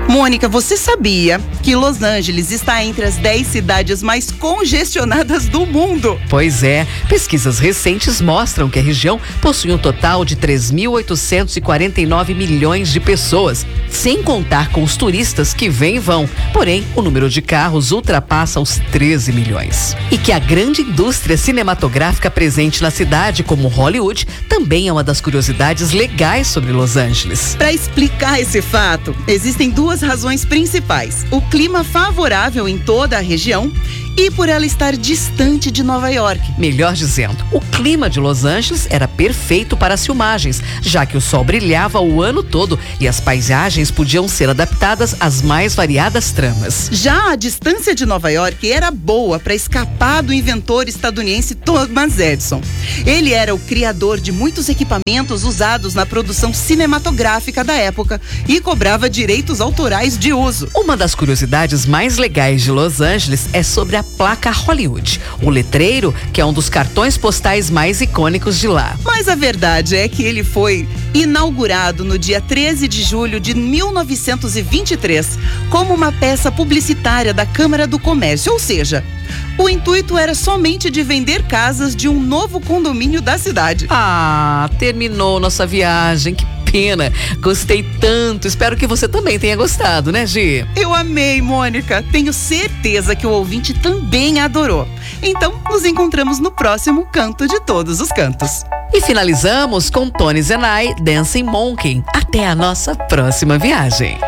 Mônica, você sabia que Los Angeles está entre as 10 cidades mais congestionadas do mundo? Pois é, pesquisas recentes mostram que a região possui um total de 3.849 milhões de pessoas, sem contar com os turistas que vêm e vão. Porém, o número de carros ultrapassa os 13 milhões. E que a grande indústria cinematográfica presente na cidade, como Hollywood, também é uma das curiosidades legais sobre Los Angeles. Para explicar esse fato, existem duas razões principais: o clima favorável em toda a região e por ela estar distante de Nova York. Melhor dizendo, o clima de Los Angeles era perfeito para as filmagens, já que o sol brilhava o ano todo e as paisagens podiam ser adaptadas às mais variadas tramas. Já a distância de Nova York era boa para escapar do inventor estadunidense Thomas Edison. Ele era o criador de muitos equipamentos usados na produção cinematográfica da época e cobrava direitos autorais de uso. Uma das curiosidades mais legais de Los Angeles é sobre a placa Hollywood, o letreiro que é um dos cartões postais mais icônicos de lá. Mas a verdade é que ele foi inaugurado no dia 13 de julho de 1923 como uma peça publicitária da Câmara do Comércio, ou seja, o intuito era somente de vender casas de um novo condomínio da cidade. Ah, terminou nossa viagem, que pena. Gostei tanto, espero que você também tenha gostado, né, Gi? Eu amei, Mônica. Tenho certeza que o ouvinte também adorou. Então, nos encontramos no próximo Canto de Todos os Cantos. E finalizamos com Tony Zenai, Dancing Monkey. Até a nossa próxima viagem.